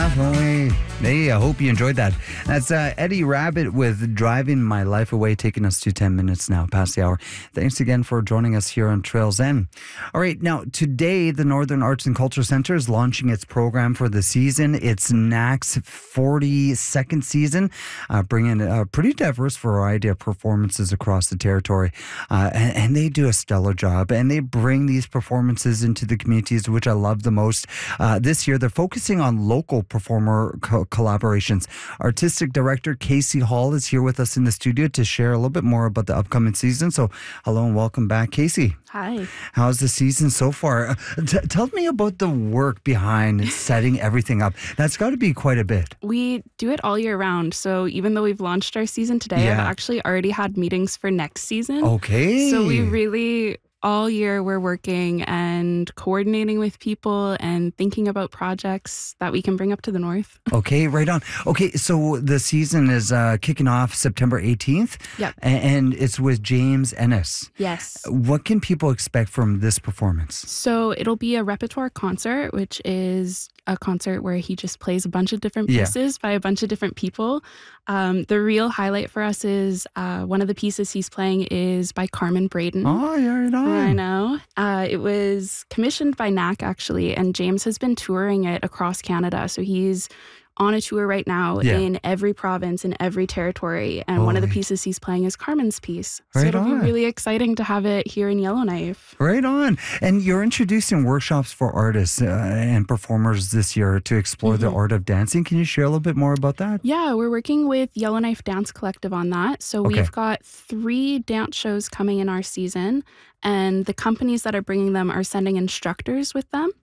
laugh away. Hey, I hope you enjoyed that. That's Eddie Rabbit with Driving My Life Away, taking us to 10 minutes now past the hour. Thanks again for joining us here on Trails End. All right, now today the Northern Arts and Culture Centre is launching its program for the season. It's NAC's 42nd season, bringing a pretty diverse variety of performances across the territory. And they do a stellar job, and they bring these performances into the communities, which I love the most. This year, they're focusing on local performer collaborations. Artistic Director Casey Hall is here with us in the studio to share a little bit more about the upcoming season. So hello and welcome back, Casey. Hi. How's the season so far? Tell me about the work behind setting everything up. That's got to be quite a bit. We do it all year round. So even though we've launched our season today, I've actually already had meetings for next season. Okay. So we really... all year we're working and coordinating with people and thinking about projects that we can bring up to the north. Okay, right on. Okay, so the season is kicking off September 18th. Yep. And it's with James Ennis. Yes. What can people expect from this performance? So it'll be a repertoire concert, which is a concert where he just plays a bunch of different pieces by a bunch of different people. The real highlight for us is one of the pieces he's playing is by Carmen Braden. Oh, yeah, right on. I know. It was commissioned by NAC, actually, and James has been touring it across Canada. So he's on a tour right now in every province, in every territory. And one of the pieces he's playing is Carmen's piece. So it'll be really exciting to have it here in Yellowknife. Right on. And you're introducing workshops for artists and performers this year to explore the art of dancing. Can you share a little bit more about that? Yeah, we're working with Yellowknife Dance Collective on that. So we've got 3 dance shows coming in our season. And the companies that are bringing them are sending instructors with them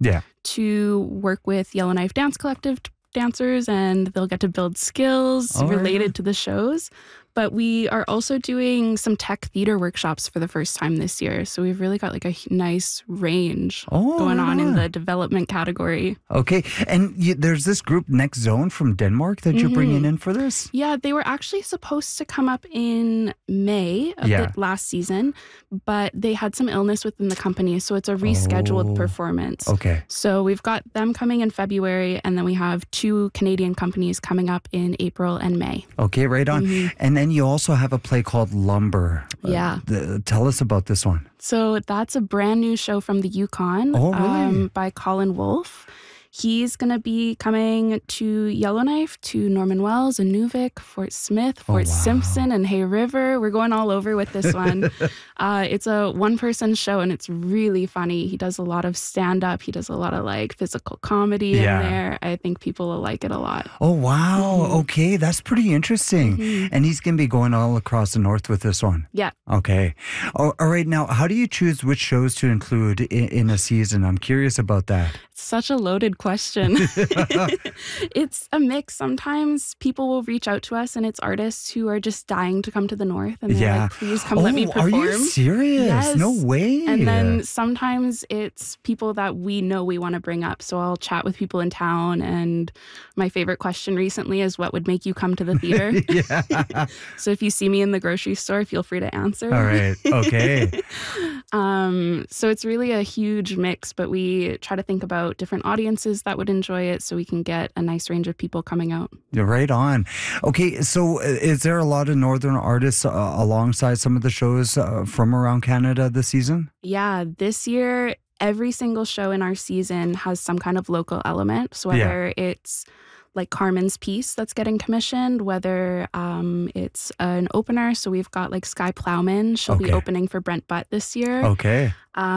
to work with Yellowknife Dance Collective dancers, and they'll get to build skills related to the shows. But we are also doing some tech theater workshops for the first time this year. So we've really got like a nice range going on in the development category. Okay. And there's this group Next Zone from Denmark that you're bringing in for this? Yeah, they were actually supposed to come up in May of the last season, but they had some illness within the company. So it's a rescheduled performance. Okay. So we've got them coming in February, and then we have 2 Canadian companies coming up in April and May. Okay, right on. And then you also have a play called Lumber. Yeah. Tell us about this one. So that's a brand new show from the Yukon by Colin Wolfe. He's going to be coming to Yellowknife, to Norman Wells, Inuvik, Fort Smith, Fort Simpson, and Hay River. We're going all over with this one. It's a one-person show, and it's really funny. He does a lot of stand-up. He does a lot of like physical comedy in there. I think people will like it a lot. Oh, wow. Okay, that's pretty interesting. And he's going to be going all across the north with this one. Yeah. Okay. All right. Now, how do you choose which shows to include in a season? I'm curious about that. Such a loaded question. It's a mix. Sometimes people will reach out to us and it's artists who are just dying to come to the north and they're like, please come let me perform. Are you serious? Yes. No way. And then sometimes it's people that we know we want to bring up. So I'll chat with people in town, and my favorite question recently is, what would make you come to the theater? So if you see me in the grocery store, feel free to answer. All right. Okay. So it's really a huge mix, but we try to think about different audiences that would enjoy it so we can get a nice range of people coming out. You're right on. Okay, so is there a lot of northern artists alongside some of the shows from around Canada this season? Yeah, this year, every single show in our season has some kind of local element. So whether it's like Carmen's piece that's getting commissioned, whether it's an opener. So we've got like Sky Plowman. She'll be opening for Brent Butt this year. Okay.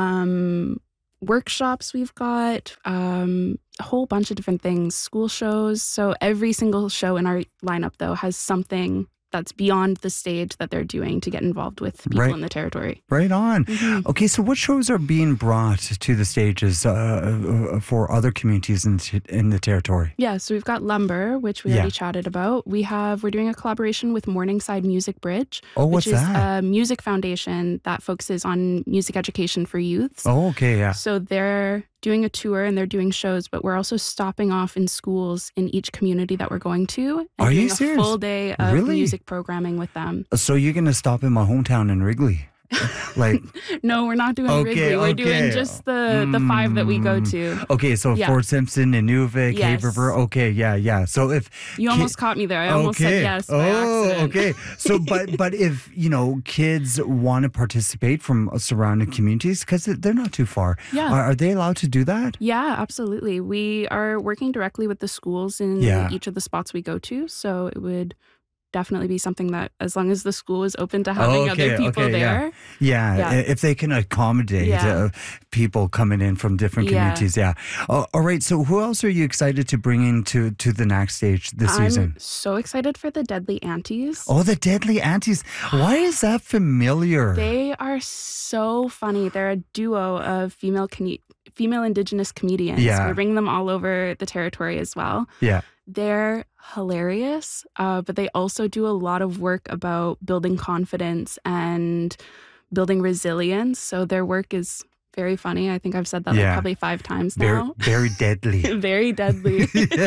Workshops we've got, a whole bunch of different things, school shows. So every single show in our lineup, though, has something that's beyond the stage that they're doing to get involved with people in the territory. Right on. Okay, so what shows are being brought to the stages for other communities in the territory? Yeah, so we've got Lumber, which we already chatted about. We're doing a collaboration with Morningside Music Bridge, which is a music foundation that focuses on music education for youths. Oh, okay, yeah. So they're doing a tour and they're doing shows, but we're also stopping off in schools in each community that we're going to. And Are doing you serious? a full day of music programming with them. So you're going to stop in my hometown in Wrigley Like, no, we're not doing Wrigley. We're doing just the 5 that we go to. Okay, so Fort Simpson, Inuvik, Cave River. Okay, yeah. So if you almost caught me there, I almost said yes by accident. Okay. So, but if kids want to participate from surrounding communities, because they're not too far, are they allowed to do that? Yeah, absolutely. We are working directly with the schools in each of the spots we go to, so it would definitely be something that, as long as the school is open to having other people there. Yeah, if they can accommodate people coming in from different communities. Yeah. All right, so who else are you excited to bring into the NAC stage this season? I'm so excited for the Deadly Aunties. Oh, the Deadly Aunties. Why is that familiar? They are so funny. They're a duo of female Indigenous comedians. Yeah. We bring them all over the territory as well. Yeah. They're hilarious, but they also do a lot of work about building confidence and building resilience. So their work is very funny. I think I've said that probably 5 times now. Very deadly. Very deadly.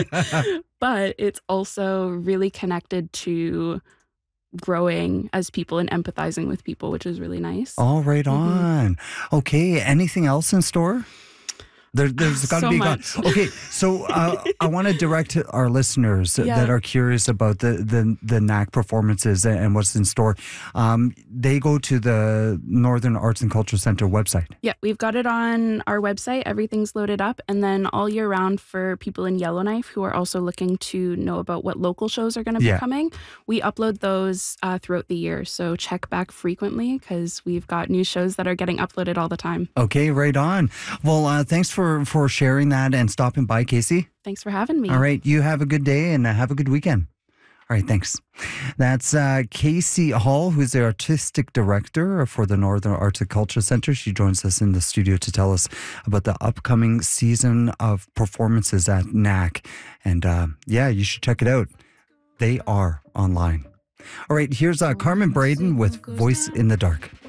But it's also really connected to growing as people and empathizing with people, which is really nice. All right on. Okay, anything else in store? There's got to be much. Okay, so I want to direct our listeners that are curious about the NAC performances and what's in store. They go to the Northern Arts and Culture Center website. Yeah, we've got it on our website. Everything's loaded up. And then all year round for people in Yellowknife who are also looking to know about what local shows are going to be coming, we upload those throughout the year. So check back frequently because we've got new shows that are getting uploaded all the time. Okay, right on. Well, thanks for sharing that and stopping by, Casey. Thanks for having me. All right, you have a good day and have a good weekend. All right, thanks. That's Casey Hall, who's the artistic director for the Northern Arts and Culture Center. She joins us in the studio to tell us about the upcoming season of performances at NAC. And you should check it out. They are online. All right, here's Carmen Braden with Voice in the Dark.